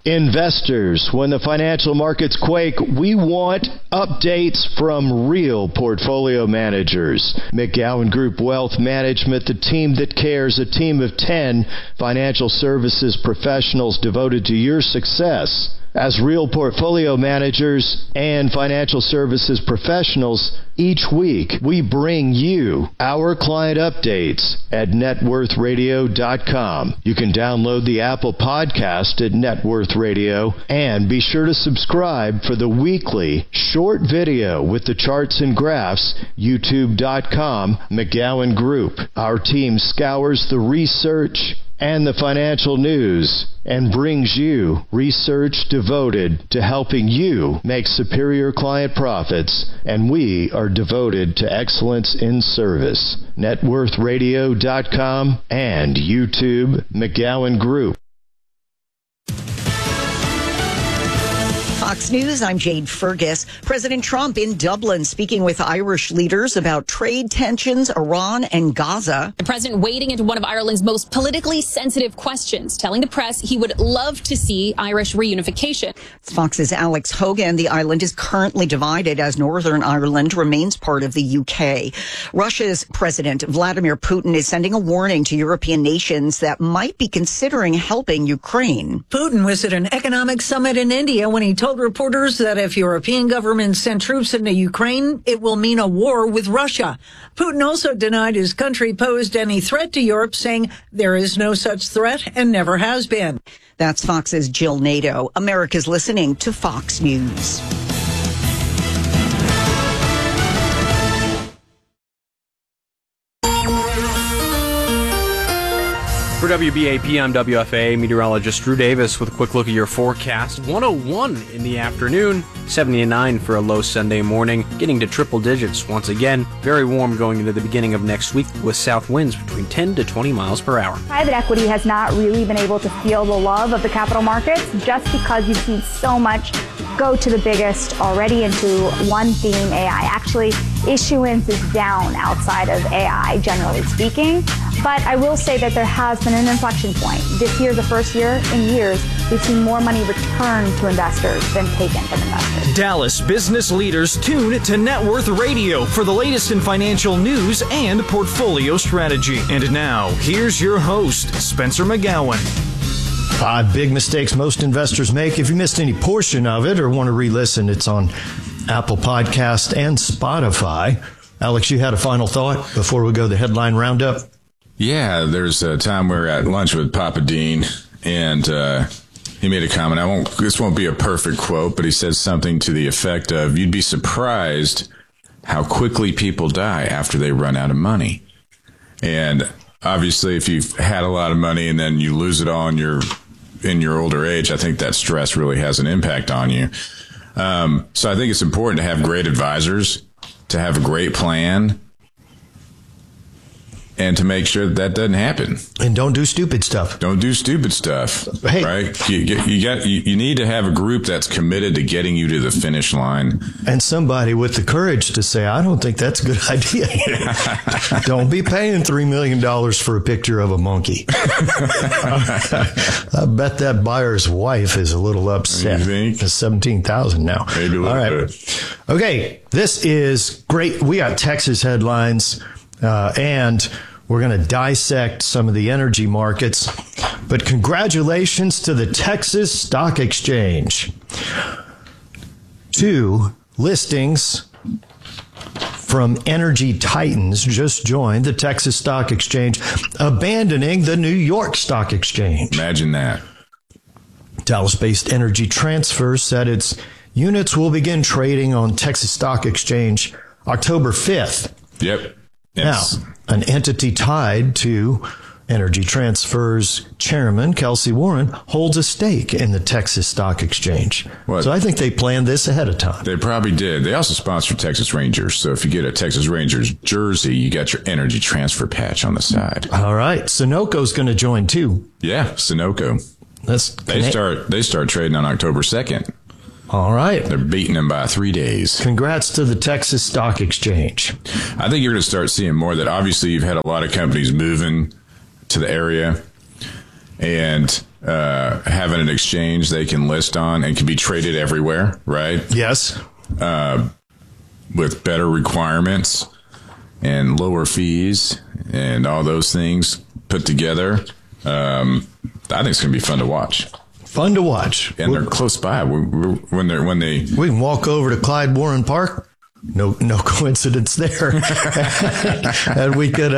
Investors, when the financial markets quake, we want updates from real portfolio managers. McGowan Group Wealth Management, the team that cares, a team of 10 financial services professionals devoted to your success. As real portfolio managers and financial services professionals, each week we bring you our client updates at networthradio.com. You can download the Apple podcast at Net Worth Radio and be sure to subscribe for the weekly short video with the charts and graphs, youtube.com, McGowan Group. Our team scours the research and the financial news and brings you research devoted to helping you make superior client profits, and we are devoted to excellence in service. networthradio.com and YouTube, McGowan Group. Fox News, I'm Jade Fergus. President Trump in Dublin speaking with Irish leaders about trade tensions, Iran and Gaza. The president wading into one of Ireland's most politically sensitive questions, telling the press he would love to see Irish reunification. It's Fox's Alex Hogan. The island is currently divided as Northern Ireland remains part of the UK. Russia's President Vladimir Putin is sending a warning to European nations that might be considering helping Ukraine. Putin was at an economic summit in India when he told reporters that if European governments send troops into Ukraine, it will mean a war with Russia. Putin also denied his country posed any threat to Europe, saying there is no such threat and never has been. That's Fox's Jill Nato. America's listening to Fox News. For WBAP, I'm WFA meteorologist Drew Davis with a quick look at your forecast. 101 in the afternoon, 79 for a low Sunday morning, getting to triple digits once again. Very warm going into the beginning of next week with south winds between 10 to 20 miles per hour. Private equity has not really been able to feel the love of the capital markets just because you've seen so much go to the biggest already into one theme, AI. Actually, issuance is down outside of AI, generally speaking. But I will say that there has been an inflection point. This year, the first year in years, we've seen more money return to investors than taken from investors. Dallas business leaders tune to Net Worth Radio for the latest in financial news and portfolio strategy. And now, here's your host, Spencer McGowan. 5 big mistakes most investors make. If you missed any portion of it or want to re-listen, it's on Apple Podcast and Spotify. Alex, you had a final thought before we go to the headline roundup? Yeah, there's a time we were at lunch with Papa Dean, and he made a comment. This won't be a perfect quote, but he said something to the effect of, "You'd be surprised how quickly people die after they run out of money." And obviously, if you've had a lot of money and then you lose it all in your older age, I think that stress really has an impact on you. So I think it's important to have great advisors, to have a great plan, and to make sure that doesn't happen. And don't do stupid stuff. Don't do stupid stuff. Hey. Right? You need to have a group that's committed to getting you to the finish line. And somebody with the courage to say, I don't think that's a good idea. Don't be paying $3 million for a picture of a monkey. I bet that buyer's wife is a little upset. You think? It's $17,000 now. Maybe a little All right. bit. Okay, this is great. We got Texas headlines, and we're going to dissect some of the energy markets. But congratulations to the Texas Stock Exchange. 2 listings from energy titans just joined the Texas Stock Exchange, abandoning the New York Stock Exchange. Imagine that. Dallas-based Energy Transfer said its units will begin trading on Texas Stock Exchange October 5th. Yep. Now, an entity tied to Energy Transfer's chairman, Kelsey Warren, holds a stake in the Texas Stock Exchange. What? So I think they planned this ahead of time. They probably did. They also sponsor Texas Rangers. So if you get a Texas Rangers jersey, you got your Energy Transfer patch on the side. All right. Sunoco's going to join too. Yeah, Sunoco. They start trading on October 2nd. All right. They're beating them by 3 days. Congrats to the Texas Stock Exchange. I think you're going to start seeing more of that. Obviously, you've had a lot of companies moving to the area, and having an exchange they can list on and can be traded everywhere, right? Yes. With better requirements and lower fees and all those things put together. I think it's going to be fun to watch. Fun to watch. And they're close by. When they we can walk over to Clyde Warren Park. No coincidence there. And we could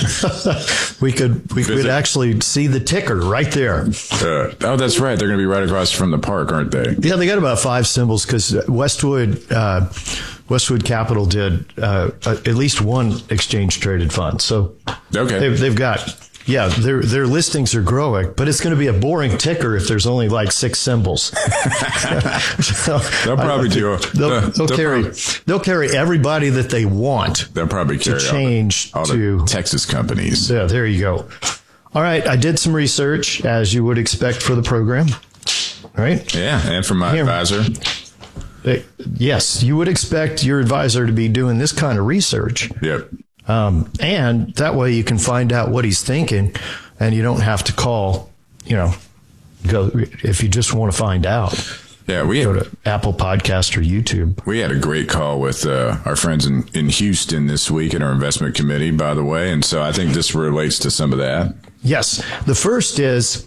actually see the ticker right there. Oh, that's right. They're going to be right across from the park, aren't they? Yeah, they got about 5 symbols because Westwood Capital did at least one exchange traded fund. So okay, they've got. Yeah, their listings are growing, but it's going to be a boring ticker if there's only like 6 symbols. So they'll probably they'll carry everybody that they want. They'll probably carry to change all the Texas companies. Yeah, there you go. All right, I did some research as you would expect for the program. All right. Yeah, and from my advisor. Yes, you would expect your advisor to be doing this kind of research. Yep. And that way you can find out what he's thinking and you don't have to call, go if you just want to find out. Yeah, go to Apple Podcast or YouTube. We had a great call with our friends in Houston this week in our investment committee, by the way. And so I think this relates to some of that. Yes. The first is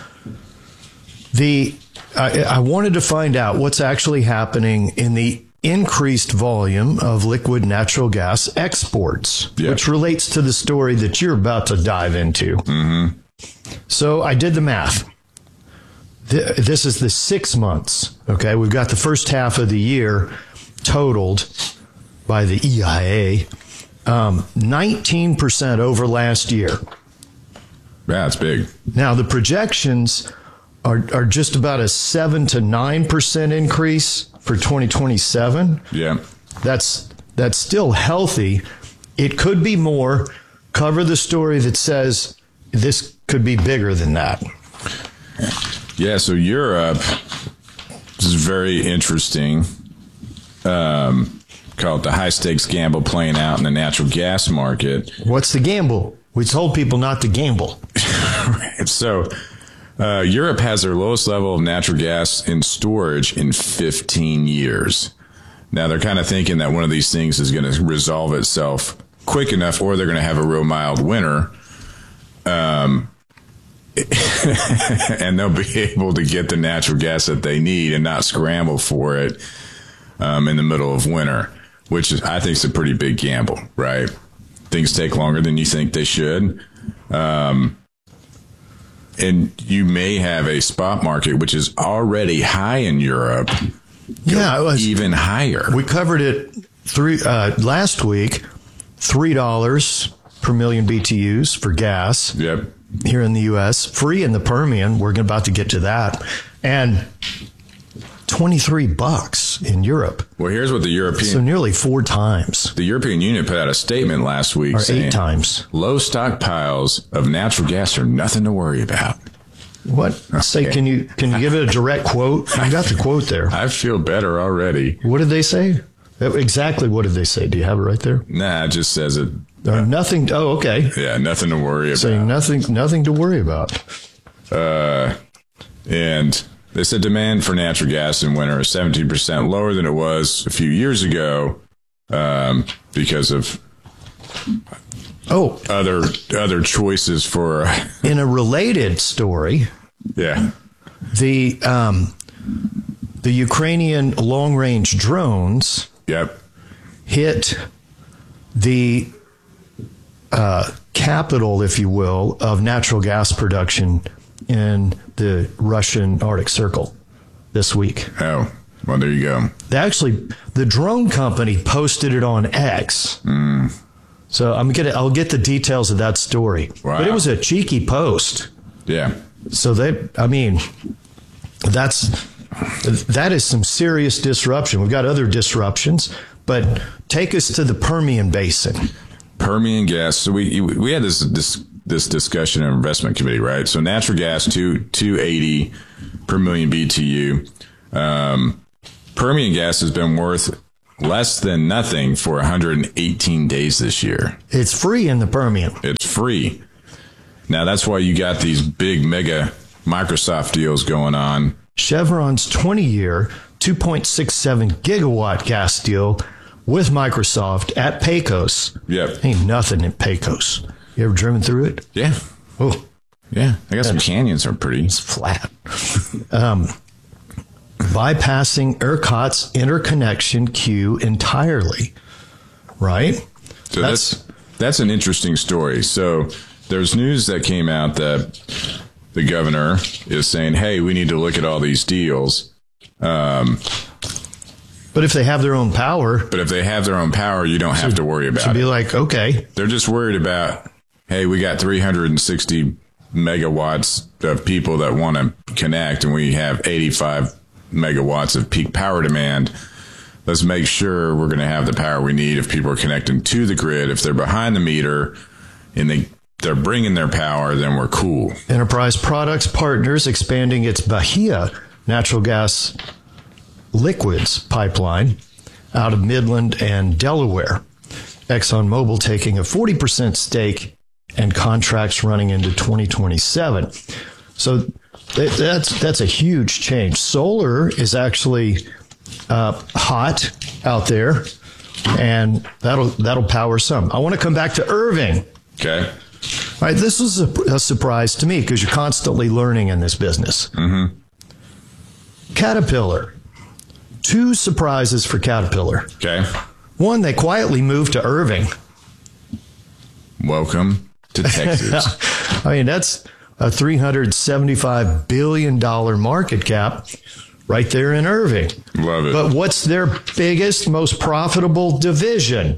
I wanted to find out what's actually happening in the increased volume of liquid natural gas exports, which relates to the story that you're about to dive into. Mm-hmm. So I did the math. This is the 6 months. Okay. We've got the first half of the year totaled by the EIA, 19% over last year. Yeah, it's big. Now the projections are just about a 7 to 9% increase for 2027. Yeah. That's still healthy. It could be more. Cover the story that says this could be bigger than that. Yeah, so Europe, this is very interesting. Call it the high stakes gamble playing out in the natural gas market. What's the gamble? We told people not to gamble. Right. So Europe has their lowest level of natural gas in storage in 15 years. Now, they're kind of thinking that one of these things is going to resolve itself quick enough, or they're going to have a real mild winter. And they'll be able to get the natural gas that they need and not scramble for it in the middle of winter, which is, I think, is a pretty big gamble, right? Things take longer than you think they should. And you may have a spot market, which is already high in Europe. Yeah, it was even higher. We covered it last week, $3 per million BTUs for gas. Yep. Here in the U.S., free in the Permian. We're about to get to that. And $23 in Europe. Well, here's what the European... So nearly 4 times. The European Union put out a statement last week saying 8 times. Low stockpiles of natural gas are nothing to worry about. What? Okay. Say, can you give it a direct quote? I got the quote there. I feel better already. What did they say? Exactly what did they say? Do you have it right there? Nah, it just says it. Nothing. Oh, okay. Yeah, nothing to worry about. Saying nothing to worry about. And they said demand for natural gas in winter is 17% lower than it was a few years ago because of other choices for. In a related story, yeah, the Ukrainian long-range drones, hit the capital, if you will, of natural gas production in the Russian Arctic Circle this week. Oh, well, there you go. The drone company posted it on X. So I'll get the details of that story. Wow. But it was a cheeky post. Yeah. So that is some serious disruption. We've got other disruptions, but take us to the Permian Basin. Permian gas. So we had this discussion in investment committee, right? So natural gas, 280 per million BTU. Permian gas has been worth less than nothing for 118 days this year. It's free in the Permian. It's free. Now, that's why you got these big mega Microsoft deals going on. Chevron's 20-year, 2.67 gigawatt gas deal with Microsoft at Pecos. Yep. Ain't nothing at Pecos. You ever driven through it? Yeah. Oh. Yeah. I guess some canyons are pretty. It's flat. Bypassing ERCOT's interconnection queue entirely. Right? So that's an interesting story. So there's news that came out that the governor is saying, hey, we need to look at all these deals. But if they have their own power. You don't have to worry about it. Be like, okay. They're just worried about, hey, we got 360 megawatts of people that want to connect, and we have 85 megawatts of peak power demand. Let's make sure we're going to have the power we need if people are connecting to the grid. If they're behind the meter and they're bringing their power, then we're cool. Enterprise Products Partners expanding its Bahia natural gas liquids pipeline out of Midland and Delaware. ExxonMobil taking a 40% stake and contracts running into 2027. So that's a huge change. Solar is actually hot out there, and that'll power some. I want to come back to Irving. Okay. All right, this was a surprise to me because you're constantly learning in this business. Mm-hmm. Caterpillar. 2 surprises for Caterpillar. Okay. One, they quietly moved to Irving. Welcome to Texas. I mean, that's a $375 billion market cap right there in Irving. Love it. But what's their biggest, most profitable division?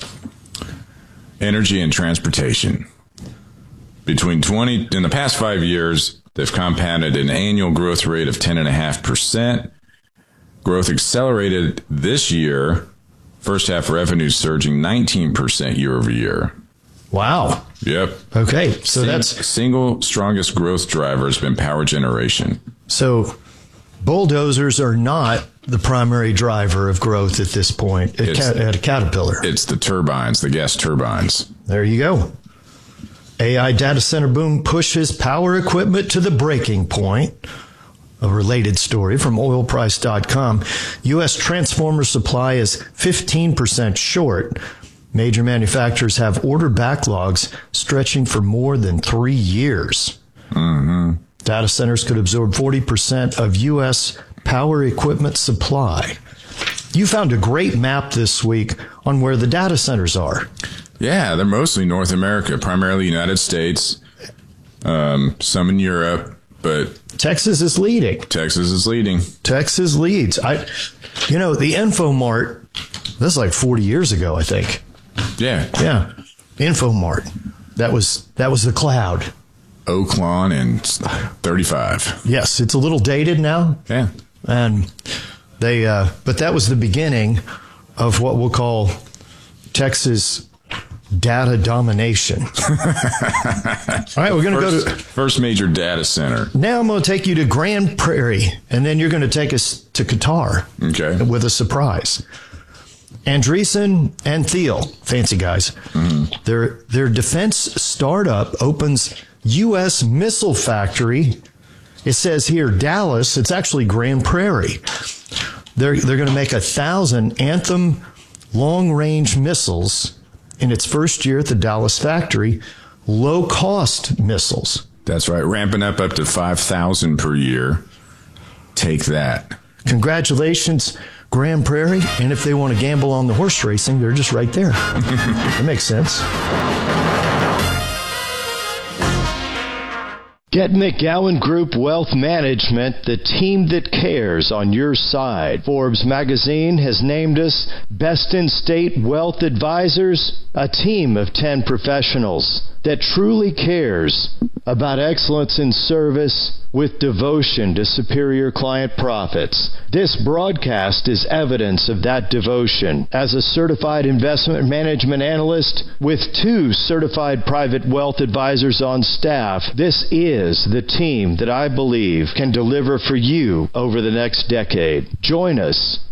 Energy and transportation. In the past 5 years, they've compounded an annual growth rate of 10.5%. Growth accelerated this year. First half revenues surging 19% year over year. Wow. Yep. Okay. So that's single strongest growth driver has been power generation. So bulldozers are not the primary driver of growth at this point at a Caterpillar. It's the turbines, the gas turbines. There you go. AI data center boom pushes power equipment to the breaking point. A related story from oilprice.com. U.S. transformer supply is 15% short. Major manufacturers have order backlogs stretching for more than 3 years. Mm-hmm. Data centers could absorb 40% of U.S. power equipment supply. You found a great map this week on where the data centers are. Yeah, they're mostly North America, primarily United States, some in Europe, but Texas is leading. Texas leads. The Infomart, this is like 40 years ago, I think. Yeah. Yeah. Infomart. That was the cloud. Oaklawn and 35. Yes, it's a little dated now. Yeah. And but that was the beginning of what we'll call Texas data domination. All right, we're going to go to first major data center. Now I'm going to take you to Grand Prairie, and then you're going to take us to Qatar. Okay. With a surprise. Andreessen and Thiel, fancy guys. Mm-hmm. Their defense startup opens U.S. missile factory. It says here Dallas. It's actually Grand Prairie. They're going to make 1,000 Anthem long-range missiles in its first year at the Dallas factory. Low-cost missiles. That's right. Ramping up to 5,000 per year. Take that. Congratulations, Grand Prairie. And if they want to gamble on the horse racing, they're just right there. That makes sense. Get McGowan Group Wealth Management, the team that cares, on your side. Forbes magazine has named us Best in State Wealth Advisors, a team of 10 professionals that truly cares about excellence in service with devotion to superior client profits. This broadcast is evidence of that devotion. As a certified investment management analyst with 2 certified private wealth advisors on staff, this is the team that I believe can deliver for you over the next decade. Join us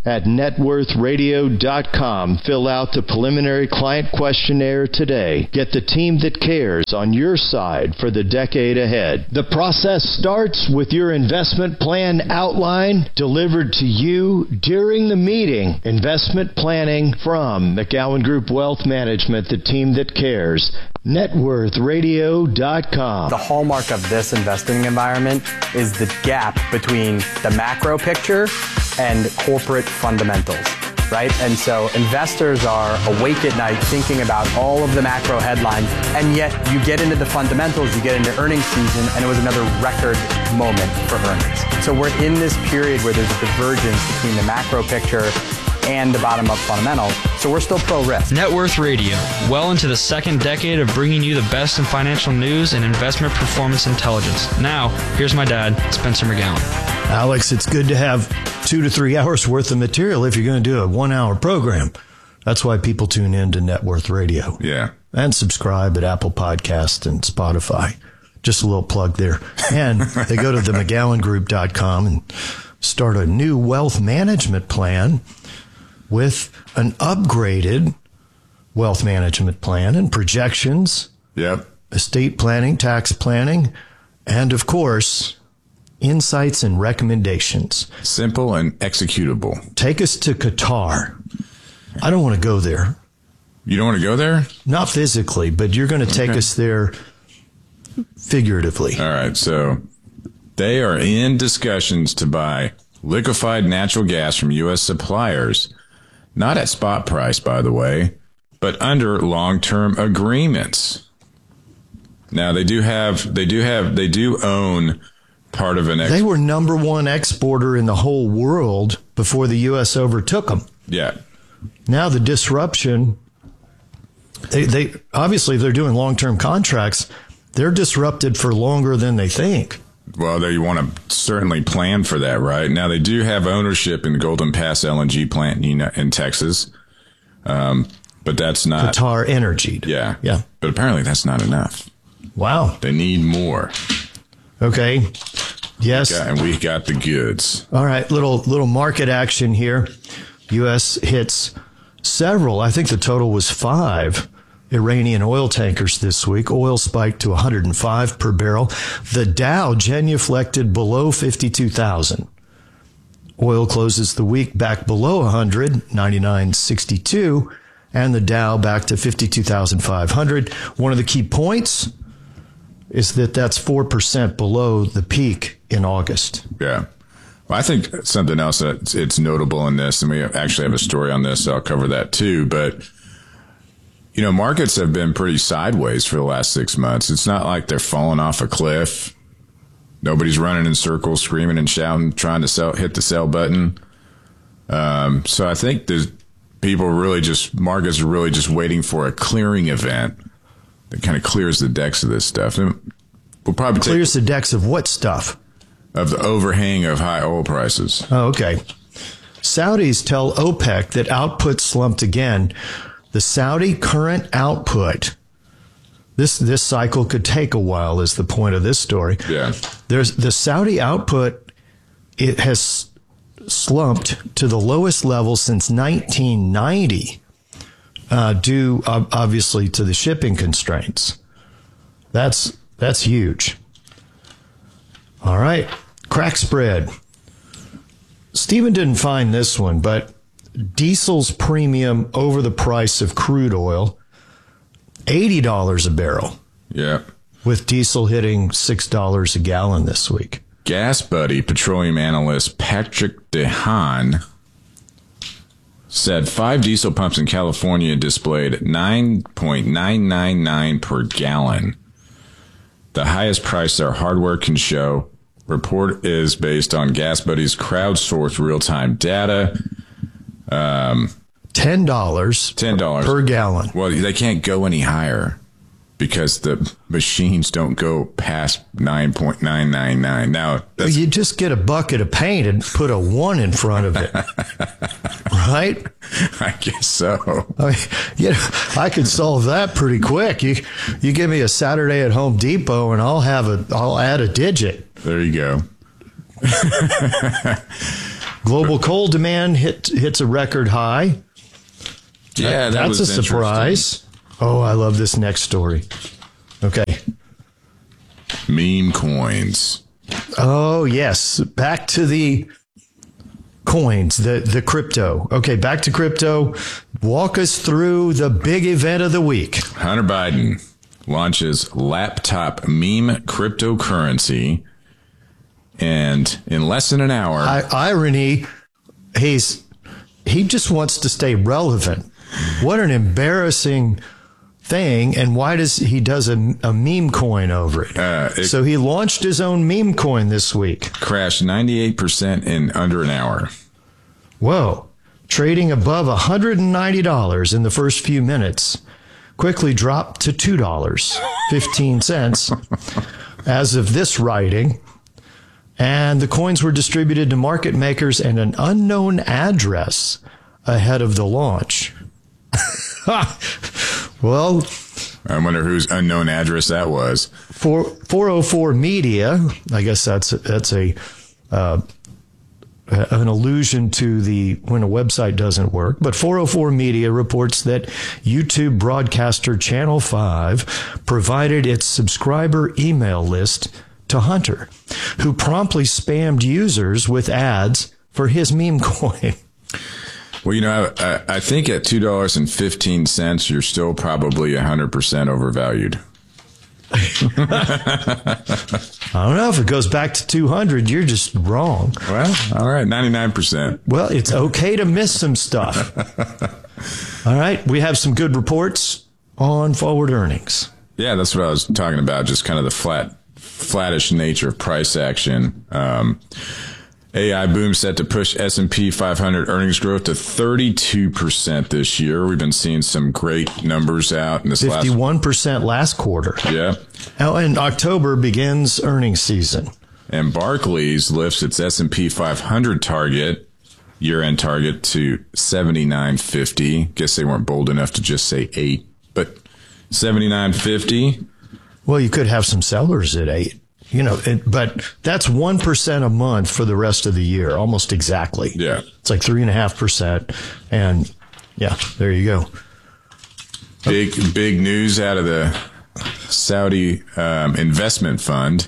at networthradio.com. Fill out the preliminary client questionnaire today. Get the team that cares on your side for the decade ahead. The process starts with your investment plan outline delivered to you during the meeting. Investment planning from McGowan Group Wealth Management, the team that cares. networthradio.com. The hallmark of this investing environment is the gap between the macro picture and corporate fundamentals, right? And so investors are awake at night thinking about all of the macro headlines, and yet you get into the fundamentals, you get into earnings season, and it was another record moment for earnings. So we're in this period where there's a divergence between the macro picture and the bottom-up fundamentals. So we're still pro-risk. Net Worth Radio, well into the second decade of bringing you the best in financial news and investment performance intelligence. Now, here's my dad, Spencer McGowan. Alex, it's good to have 2 to 3 hours worth of material if you're going to do a 1 hour program. That's why people tune in to Net Worth Radio. Yeah. And subscribe at Apple Podcasts and Spotify. Just a little plug there. And they go to themcgowangroup.com and start a new wealth management plan with an upgraded wealth management plan and projections. Yep. Estate planning, tax planning, and of course, insights and recommendations. Simple and executable. Take us to Qatar. I don't want to go there. You don't want to go there? Not physically, but you're going to take us there figuratively. All right. So they are in discussions to buy liquefied natural gas from U.S. suppliers, not at spot price, by the way, but under long-term agreements. Now they do own part of an. They were number one exporter in the whole world before the U.S. overtook them. Yeah. Now the disruption. They obviously, if they're doing long-term contracts, they're disrupted for longer than they think. Well, they want to certainly plan for that, right? Now, they do have ownership in the Golden Pass LNG plant in Texas, but that's not... Qatar Energy. Yeah. Yeah. But apparently that's not enough. Wow. They need more. Okay. Yes. And we got the goods. All right. Little market action here. U.S. hits several. I think the total was 5 Iranian oil tankers this week. Oil spiked to 105 per barrel. The Dow genuflected below 52,000. Oil closes the week back below 100, 99.62, and the Dow back to 52,500. One of the key points is that that's 4% below the peak in August. Yeah. Well, I think something else that it's notable in this, and we actually have a story on this, so I'll cover that too, but you know, markets have been pretty sideways for the last 6 months. It's not like they're falling off a cliff. Nobody's running in circles, screaming and shouting, trying to hit the sell button. So I think markets are really just waiting for a clearing event that kind of clears the decks of this stuff. And we'll probably clears the decks of what stuff? Of the overhang of high oil prices. Oh, okay. Saudis tell OPEC that output slumped again. The Saudi current output, this cycle could take a while is the point of this story. Yeah. There's the Saudi output, it has slumped to the lowest level since 1990, due obviously to the shipping constraints. That's huge. All right. Crack spread. Stephen didn't find this one, but diesel's premium over the price of crude oil, $80 a barrel. Yeah. With diesel hitting $6 a gallon this week. Gas Buddy petroleum analyst Patrick DeHaan said 5 diesel pumps in California displayed 9.999 per gallon. The highest price our hardware can show. Report is based on Gas Buddy's crowdsourced real-time data. $10 per gallon. Well, they can't go any higher because the machines don't go past 9.999. Now, you just get a bucket of paint and put a 1 in front of it. Right? I guess so. I could solve that pretty quick. You give me a Saturday at Home Depot and I'll add a digit. There you go. Global coal demand hits a record high. Yeah, that's a surprise. Oh, I love this next story. Okay. Meme coins. Oh, yes. Back to the coins, the crypto. Okay, back to crypto. Walk us through the big event of the week. Hunter Biden launches laptop meme cryptocurrency, and in less than an hour... Irony, he just wants to stay relevant. What an embarrassing thing, and why does he does a meme coin over it? So he launched his own meme coin this week. Crashed 98% in under an hour. Whoa. Trading above $190 in the first few minutes, quickly dropped to $2.15 as of this writing. And the coins were distributed to market makers and an unknown address ahead of the launch. Well, I wonder whose unknown address that was. 404 Media, I guess that's an allusion to when a website doesn't work. But 404 Media reports that YouTube broadcaster Channel 5 provided its subscriber email list to Hunter, who promptly spammed users with ads for his meme coin. Well, I think at $2.15, you're still probably 100% overvalued. I don't know. If it goes back to 200, you're just wrong. Well, all right, 99%. Well, it's okay to miss some stuff. All right, we have some good reports on forward earnings. Yeah, that's what I was talking about, just kind of the flattish nature of price action. AI boom set to push S&P 500 earnings growth to 32% this year. We've been seeing some great numbers out in this 51% last quarter. Yeah. Now, in October begins earnings season. And Barclays lifts its S&P 500 target, year-end target, to 79.50. Guess they weren't bold enough to just say 8, but 79.50. Well, you could have some sellers at 8. But that's 1% a month for the rest of the year, almost exactly. Yeah. It's like 3.5%. And yeah, there you go. Big news out of the Saudi investment fund.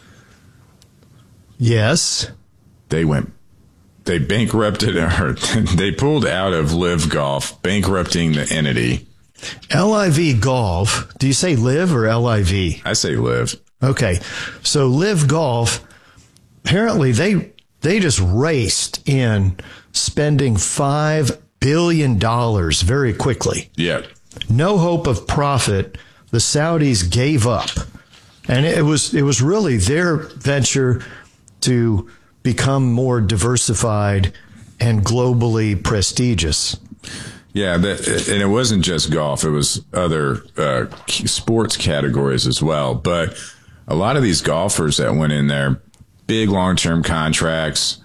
Yes. They bankrupted, or they pulled out of Live Golf, bankrupting the entity. LIV Golf. Do you say Live or LIV? I say Live. Okay, so Live Golf, apparently they just raced in spending $5 billion very quickly. Yeah. No hope of profit. The Saudis gave up. And it was really their venture to become more diversified and globally prestigious. Yeah, and it wasn't just golf. It was other sports categories as well. But a lot of these golfers that went in there, big long-term contracts,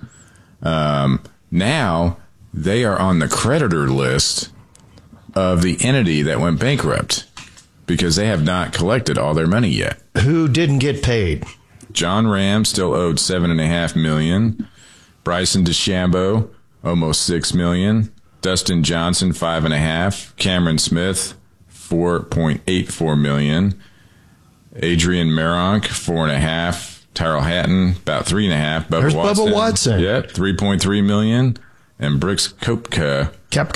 now they are on the creditor list of the entity that went bankrupt because they have not collected all their money yet. Who didn't get paid? John Ram still owed $7.5 million. Bryson DeChambeau, almost $6 million. Dustin Johnson, $5.5 million. Cameron Smith, $4.84 million. Adrian Meronk, $4.5 million. Tyrell Hatton, about $3.5 million. There's Bubba Watson. Yep, $3.3 million. And Brooks Koepka,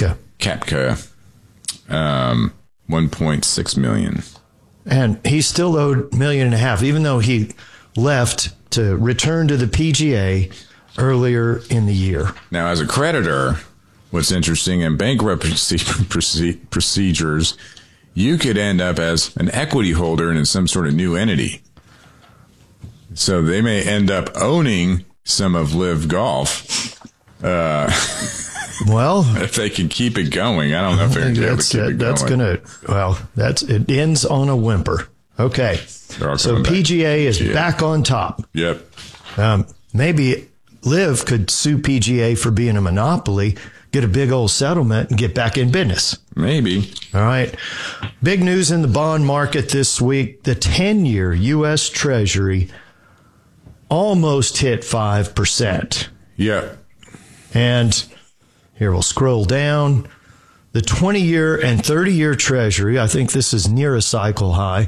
$1.6 million. And he still owed $1.5 million, even though he left to return to the PGA earlier in the year. Now, as a creditor, what's interesting in bankruptcy procedures, you could end up as an equity holder in some sort of new entity. So they may end up owning some of Live Golf. Well, if they can keep it going, I don't know if they're able to keep it going. It ends on a whimper. Okay. So PGA is back on top. Yep. Maybe Live could sue PGA for being a monopoly, get a big old settlement, and get back in business. Maybe. All right. Big news in the bond market this week. The 10-year U.S. Treasury almost hit 5%. Yep. And here we'll scroll down. The 20-year and 30-year Treasury, I think this is near a cycle high,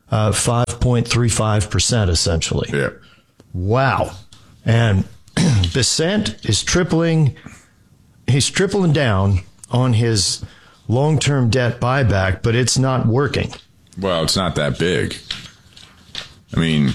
5.35% essentially. Yeah. Wow. And Bessent is tripling. He's tripling down on his long-term debt buyback, but it's not working. Well, it's not that big. I mean,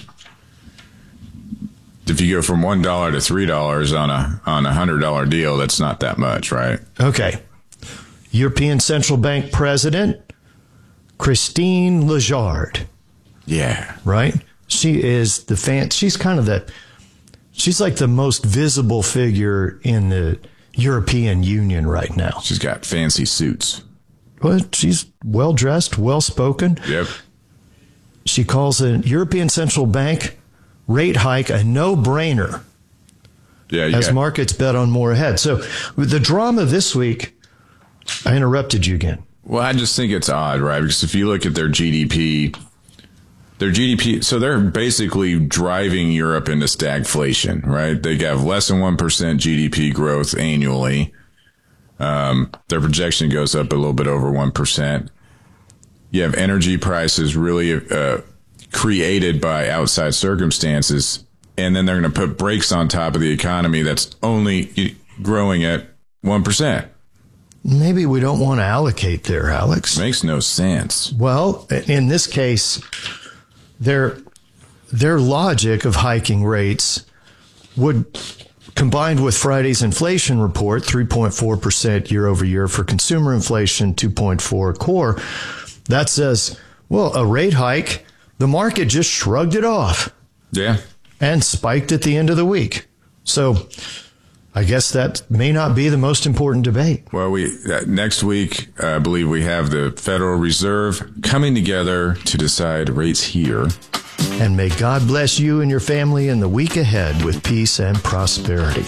if you go from $1 to $3 on a $100 deal, that's not that much, right? Okay. European Central Bank President Christine Lagarde. Yeah. Right? She is she's kind of she's like the most visible figure in the European Union right now. She's got fancy suits. Well, she's well-dressed, well-spoken. Yep. She calls a European Central Bank rate hike a no-brainer. Yeah. As markets bet on more ahead. So the drama this week, I interrupted you again. Well, I just think it's odd, right? Because if you look at their GDP, so they're basically driving Europe into stagflation, right? They have less than 1% GDP growth annually. Their projection goes up a little bit over 1%. You have energy prices really created by outside circumstances, and then they're going to put brakes on top of the economy that's only growing at 1%. Maybe we don't want to allocate there, Alex. Makes no sense. Well, in this case, their logic of hiking rates would, combined with Friday's inflation report, 3.4% year over year for consumer inflation, 2.4 core, that says, well, a rate hike, the market just shrugged it off. Yeah. And spiked at the end of the week. So I guess that may not be the most important debate. Well, next week, I believe we have the Federal Reserve coming together to decide rates here. And may God bless you and your family in the week ahead with peace and prosperity.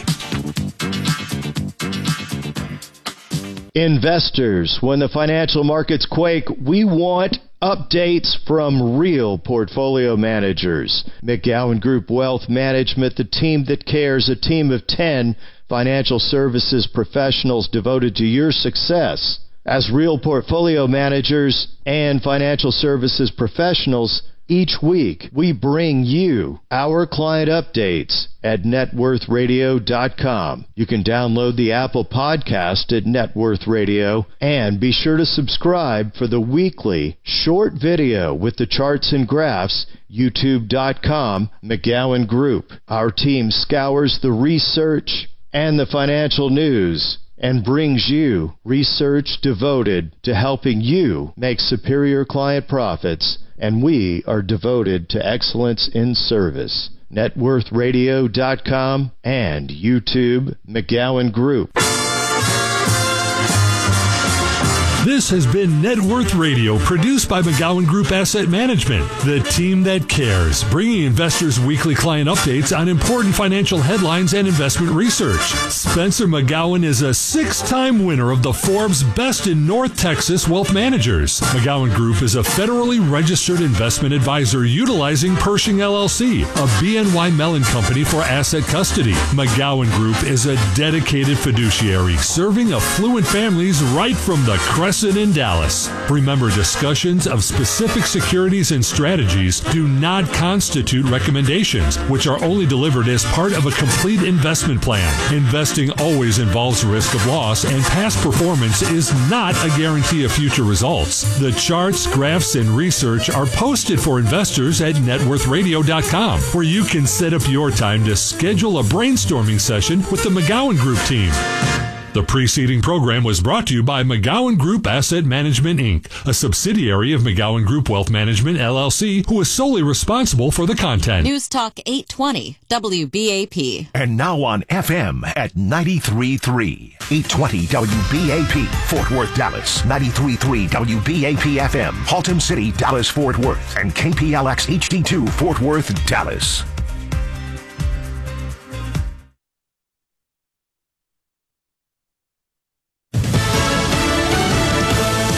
Investors, when the financial markets quake, we want updates from real portfolio managers. McGowan Group Wealth Management, the team that cares, a team of 10 financial services professionals devoted to your success. As real portfolio managers and financial services professionals, each week we bring you our client updates at networthradio.com. You can download the Apple podcast at Net Worth Radio and be sure to subscribe for the weekly short video with the charts and graphs, youtube.com, McGowan Group. Our team scours the research and the financial news and brings you research devoted to helping you make superior client profits, and we are devoted to excellence in service. NetWorthRadio.com and YouTube, McGowan Group. This has been Net Worth Radio, produced by McGowan Group Asset Management, the team that cares, bringing investors weekly client updates on important financial headlines and investment research. Spencer McGowan is a 6-time winner of the Forbes Best in North Texas Wealth Managers. McGowan Group is a federally registered investment advisor utilizing Pershing LLC, a BNY Mellon company for asset custody. McGowan Group is a dedicated fiduciary serving affluent families right from the Crescent in Dallas. Remember, discussions of specific securities and strategies do not constitute recommendations, which are only delivered as part of a complete investment plan. Investing always involves risk of loss, and past performance is not a guarantee of future results. The charts, graphs, and research are posted for investors at networthradio.com, where you can set up your time to schedule a brainstorming session with the McGowan Group team. The preceding program was brought to you by McGowan Group Asset Management, Inc., a subsidiary of McGowan Group Wealth Management, LLC, who is solely responsible for the content. News Talk 820, WBAP. And now on FM at 93.3, 820 WBAP, Fort Worth, Dallas, 93.3 WBAP FM, Haltom City, Dallas, Fort Worth, and KPLX HD2, Fort Worth, Dallas. A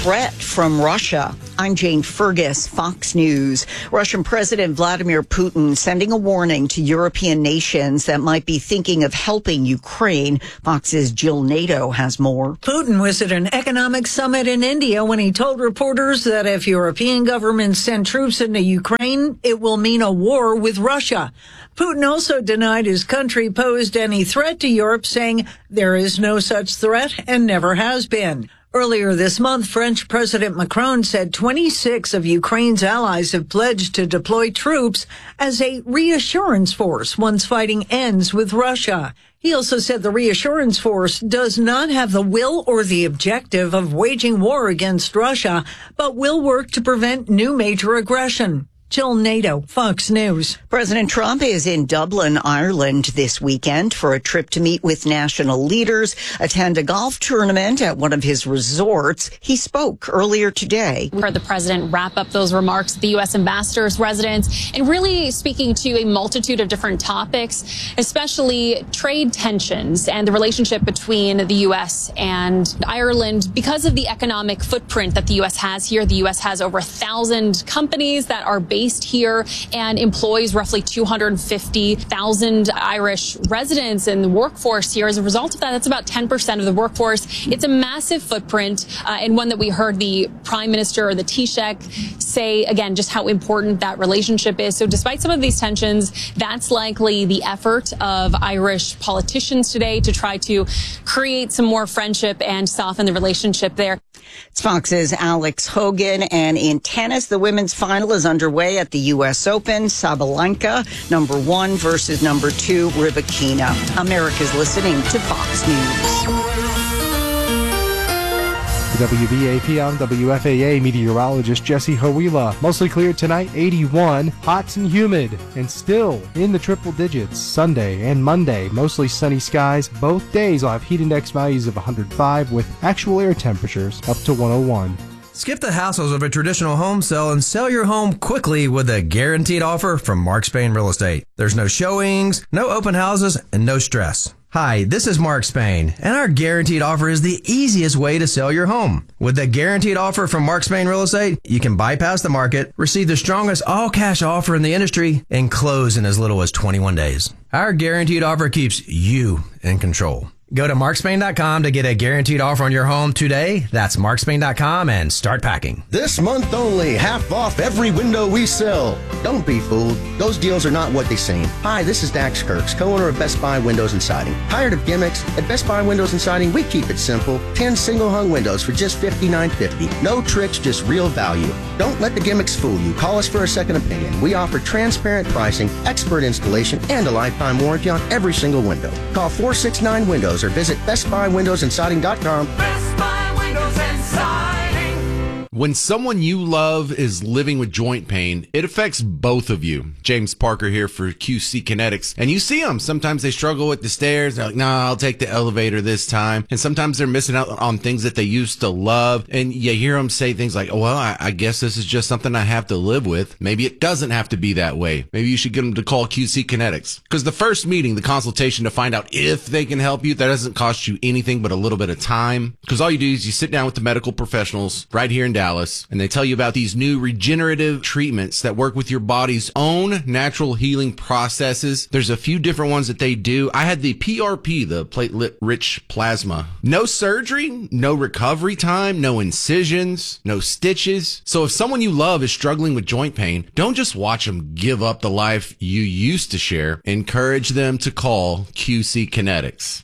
threat from Russia. I'm Jane Fergus, Fox News. Russian President Vladimir Putin sending a warning to European nations that might be thinking of helping Ukraine. Fox's Jill Nato has more. Putin was at an economic summit in India when he told reporters that if European governments send troops into Ukraine, it will mean a war with Russia. Putin also denied his country posed any threat to Europe, saying there is no such threat and never has been. Earlier this month, French President Macron said 26 of Ukraine's allies have pledged to deploy troops as a reassurance force once fighting ends with Russia. He also said the reassurance force does not have the will or the objective of waging war against Russia, but will work to prevent new major aggression. Jill Nato, Fox News. President Trump is in Dublin, Ireland this weekend for a trip to meet with national leaders, attend a golf tournament at one of his resorts. He spoke earlier today. We heard the president wrap up those remarks at the U.S. ambassador's residence and really speaking to a multitude of different topics, especially trade tensions and the relationship between the U.S. and Ireland. Because of the economic footprint that the U.S. has here, the U.S. has over 1,000 companies that are based here and employs roughly 250,000 Irish residents in the workforce here. As a result of that, that's about 10% of the workforce. It's a massive footprint and one that we heard the Prime Minister or the Taoiseach say, again, just how important that relationship is. So despite some of these tensions, that's likely the effort of Irish politicians today to try to create some more friendship and soften the relationship there. It's Fox's Alex Hogan, and in tennis, the women's final is underway at the U.S. Open. Sabalenka, number 1 versus number 2, Rybakina. America's listening to Fox News. WBAP, I'm WFAA meteorologist Jesse Hawila. Mostly clear tonight, 81, hot and humid, and still in the triple digits. Sunday and Monday, mostly sunny skies. Both days will have heat index values of 105 with actual air temperatures up to 101. Skip the hassles of a traditional home sale and sell your home quickly with a guaranteed offer from Mark Spain Real Estate. There's no showings, no open houses, and no stress. Hi, this is Mark Spain, and our guaranteed offer is the easiest way to sell your home. With the guaranteed offer from Mark Spain Real Estate, you can bypass the market, receive the strongest all-cash offer in the industry, and close in as little as 21 days. Our guaranteed offer keeps you in control. Go to markspain.com to get a guaranteed offer on your home today. That's markspain.com and start packing. This month only, half off every window we sell. Don't be fooled. Those deals are not what they seem. Hi, this is Dax Kirks, co-owner of Best Buy Windows and Siding. Tired of gimmicks? At Best Buy Windows and Siding, we keep it simple. 10 single-hung windows for just $59.50. No tricks, just real value. Don't let the gimmicks fool you. Call us for a second opinion. We offer transparent pricing, expert installation, and a lifetime warranty on every single window. Call 469-WINDOWS or visit bestbuywindowsandsiding.com. Best Buy Windows and Siding. When someone you love is living with joint pain, it affects both of you. James Parker here for QC Kinetics. And you see them. Sometimes they struggle with the stairs. They're like, nah, I'll take the elevator this time. And sometimes they're missing out on things that they used to love. And you hear them say things like, well, I guess this is just something I have to live with. Maybe it doesn't have to be that way. Maybe you should get them to call QC Kinetics. Because the first meeting, the consultation to find out if they can help you, that doesn't cost you anything but a little bit of time. Because all you do is you sit down with the medical professionals right here in Dallas, and they tell you about these new regenerative treatments that work with your body's own natural healing processes. There's a few different ones that they do. I had the PRP, the platelet-rich plasma. No surgery, no recovery time, no incisions, no stitches. So if someone you love is struggling with joint pain, don't just watch them give up the life you used to share. Encourage them to call QC Kinetics.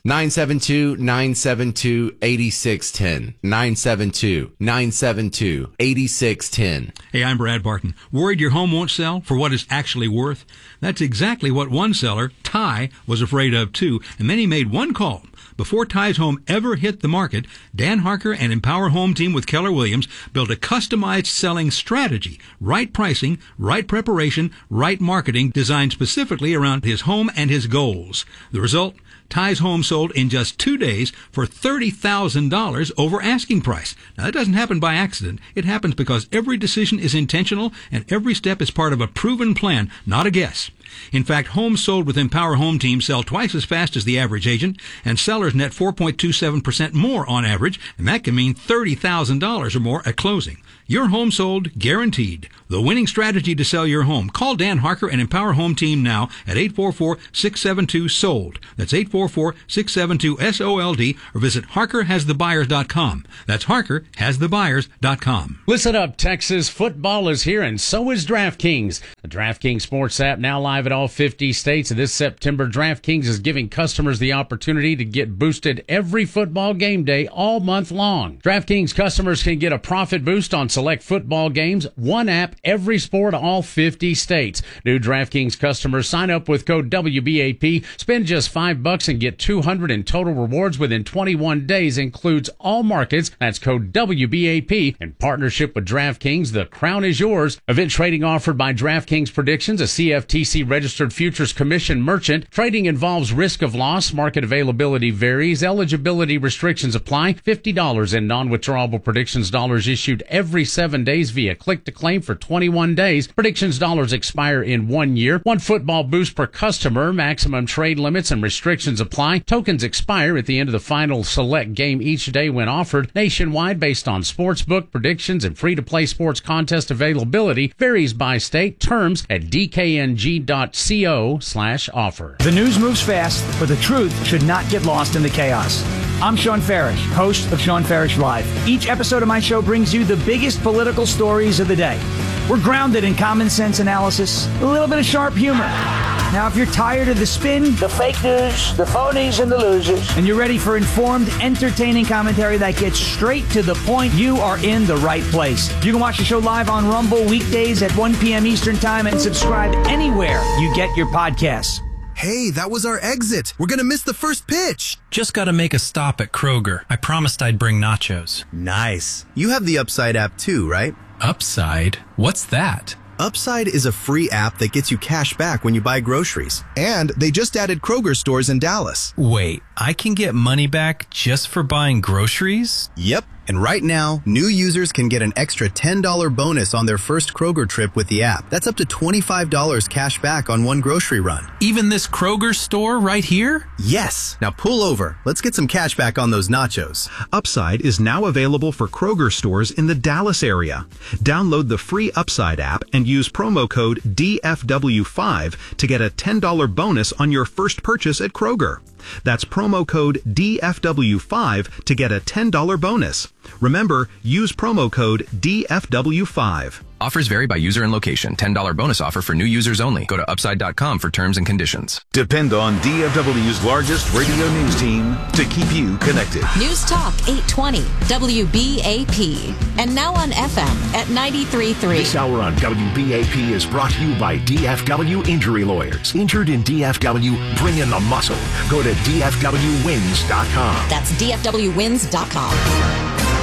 972-972-8610. 972-972-8610. Hey, I'm Brad Barton. Worried your home won't sell for what it's actually worth? That's exactly what one seller, Ty, was afraid of too, and then he made one call. Before Ty's home ever hit the market, Dan Harker and Empower Home Team with Keller Williams built a customized selling strategy. Right pricing, right preparation, right marketing, designed specifically around his home and his goals. The result? Ty's home sold in just 2 days for $30,000 over asking price. Now, that doesn't happen by accident. It happens because every decision is intentional and every step is part of a proven plan, not a guess. In fact, homes sold with Empower Home Team sell twice as fast as the average agent, and sellers net 4.27% more on average, and that can mean $30,000 or more at closing. Your home sold, guaranteed. The winning strategy to sell your home. Call Dan Harker and Empower Home Team now at 844-672-SOLD. That's 844-672-SOLD, or visit HarkerHasTheBuyers.com. That's HarkerHasTheBuyers.com. Listen up, Texas. Football is here, and so is DraftKings. The DraftKings Sports app now live at all 50 states. And this September, DraftKings is giving customers the opportunity to get boosted every football game day all month long. DraftKings customers can get a profit boost on select football games, one app, every sport, all 50 states. New DraftKings customers sign up with code WBAP, spend just $5 and get $200 in total rewards within 21 days. Includes all markets. That's code WBAP. In partnership with DraftKings, the crown is yours. Event trading offered by DraftKings Predictions, a CFTC registered futures commission merchant. Trading involves risk of loss. Market availability varies. Eligibility restrictions apply. $50 in non-withdrawable predictions dollars issued every 7 days via click to claim for 21 days. Predictions dollars expire in 1 year. One football boost per customer. Maximum trade limits and restrictions apply. Tokens expire at the end of the final select game each day when offered. Nationwide based on sportsbook predictions and free-to-play sports contest availability. Varies by state. Terms at dkng.co/offer. The news moves fast, but the truth should not get lost in the chaos. I'm Sean Farish, host of Sean Farish Live. Each episode of my show brings you the biggest political stories of the day. We're grounded in common sense analysis, a little bit of sharp humor. Now, if you're tired of the spin, the fake news, the phonies, and the losers, and you're ready for informed, entertaining commentary that gets straight to the point, you are in the right place. You can watch the show live on Rumble weekdays at 1 p.m. Eastern Time and subscribe anywhere you get your podcasts. Hey, that was our exit. We're going to miss the first pitch. Just got to make a stop at Kroger. I promised I'd bring nachos. Nice. You have the Upside app too, right? Upside? What's that? Upside is a free app that gets you cash back when you buy groceries. And they just added Kroger stores in Dallas. Wait, I can get money back just for buying groceries? Yep. And right now, new users can get an extra $10 bonus on their first Kroger trip with the app. That's up to $25 cash back on one grocery run. Even this Kroger store right here? Yes. Now pull over. Let's get some cash back on those nachos. Upside is now available for Kroger stores in the Dallas area. Download the free Upside app and use promo code DFW5 to get a $10 bonus on your first purchase at Kroger. That's promo code DFW5 to get a $10 bonus. Remember, use promo code DFW5. Offers vary by user and location. $10 bonus offer for new users only. Go to upside.com for terms and conditions. Depend on DFW's largest radio news team to keep you connected. News Talk 820 WBAP. And now on FM at 93.3. This hour on WBAP is brought to you by DFW Injury Lawyers. Injured in DFW, bring in the muscle. Go to DFWwins.com. That's DFWwins.com.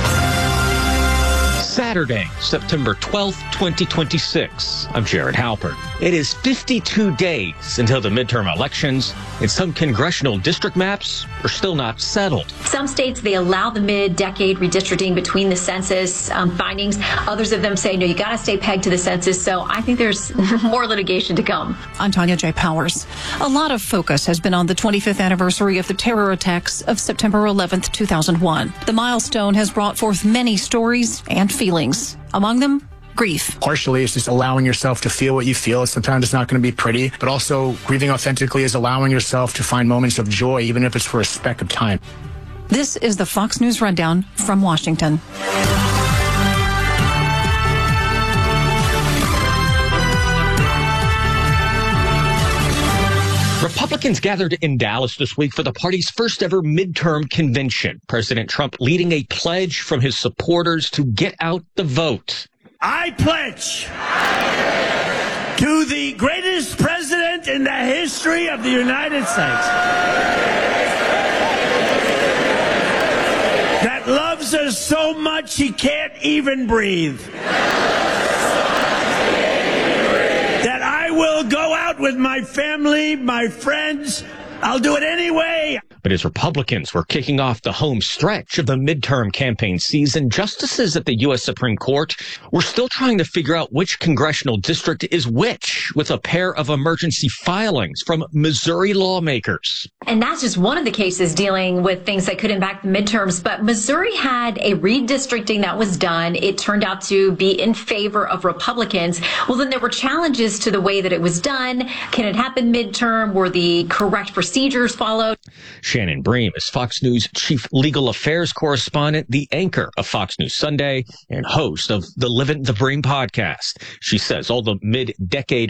Saturday, September 12th, 2026. I'm Jared Halpern. It is 52 days until the midterm elections, and some congressional district maps are still not settled. Some states, they allow the mid-decade redistricting between the census findings. Others of them say, no, you got to stay pegged to the census. So I think there's more litigation to come. I'm Tanya J. Powers. A lot of focus has been on the 25th anniversary of the terror attacks of September 11th, 2001. The milestone has brought forth many stories and feelings. Among them, grief. Partially, it's just allowing yourself to feel what you feel. Sometimes it's not going to be pretty, but also grieving authentically is allowing yourself to find moments of joy, even if it's for a speck of time. This is the Fox News Rundown from Washington. Republicans gathered in Dallas this week for the party's first ever midterm convention. President Trump leading a pledge from his supporters to get out the vote. I pledge to the greatest president in the history of the United States that loves us so much he can't even breathe. That I will go out with my family, my friends. I'll do it anyway. But as Republicans were kicking off the home stretch of the midterm campaign season, justices at the U.S. Supreme Court were still trying to figure out which congressional district is which, with a pair of emergency filings from Missouri lawmakers. And that's just one of the cases dealing with things that could impact the midterms. But Missouri had a redistricting that was done. It turned out to be in favor of Republicans. Well, then there were challenges to the way that it was done. Can it happen midterm? Were the correct procedures followed? Shannon Bream is Fox News chief legal affairs correspondent, the anchor of Fox News Sunday, and host of the Livin' the Bream podcast. She says all the mid-decade